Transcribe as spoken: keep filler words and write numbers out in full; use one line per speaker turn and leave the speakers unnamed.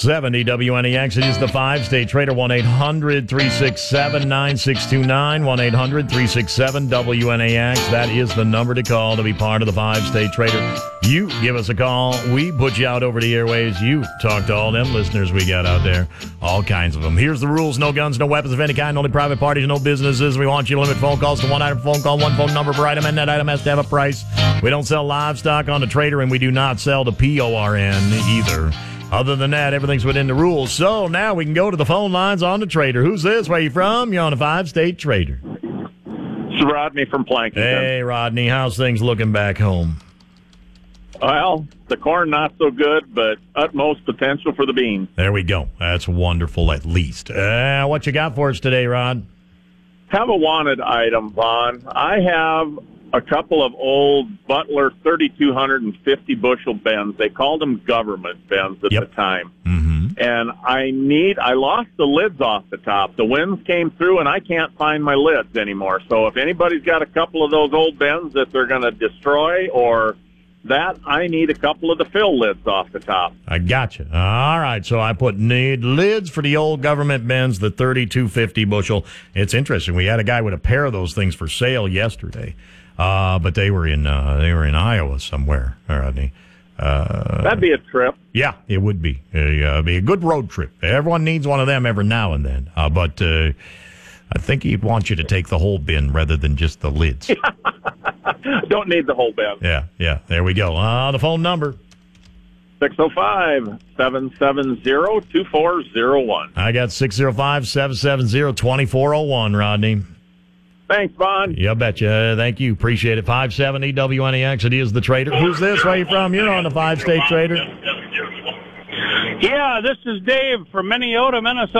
seventy W N E X. It is the five-state trader. one eight hundred three six seven nine six two nine. one eight hundred three six seven W N A X. That is the number to call to be part of the five-state trader. You give us a call. We put you out over the airways. You talk to all them listeners we got out there. All kinds of them. Here's the rules. No guns, no weapons of any kind. Only private parties, no businesses. We want you to limit phone calls to one item phone call, one phone number per item, and that item has to have a price. We don't sell livestock on the trader, and we do not sell to P O R N either. Other than that, everything's within the rules. So now we can go to the phone lines on the trader. Who's this? Where you from? You're on a five-state trader.
It's Rodney from Plankington.
Hey, Rodney. How's things looking back home?
Well, the corn not so good, but utmost potential for the beans.
There we go. That's wonderful, at least. Uh, what you got for us today, Rod?
Have a wanted item, Vaughn. I have a couple of old Butler thirty-two fifty bushel bins. They called them government bins at
Yep.
the time.
Mm-hmm.
And I need, I lost the lids off the top. The winds came through, and I can't find my lids anymore. So if anybody's got a couple of those old bins that they're going to destroy or that, I need a couple of the fill lids off the top.
I got you. All right, so I put need lids for the old government bins, the thirty-two fifty bushel. It's interesting. We had a guy with a pair of those things for sale yesterday, uh, but they were in uh, they were in Iowa somewhere, Rodney. Uh,
That'd be a trip.
Yeah, it would be. Uh, be a good road trip. Everyone needs one of them every now and then. Uh, but uh, I think he'd want you to take the whole bin rather than just the lids.
Don't need the whole bin.
Yeah, yeah. There we go. Uh, the phone number.
six oh five, seven seven zero, two four zero one.
I got six oh five, seven seven zero, two four zero one, Rodney.
Thanks, Vaughn.
You betcha. Thank you. Appreciate it. five seventy W N E X. It is the trader. Who's this? Where you from? You're on the five-state trader.
Yeah, this is Dave from Minneota, Minnesota.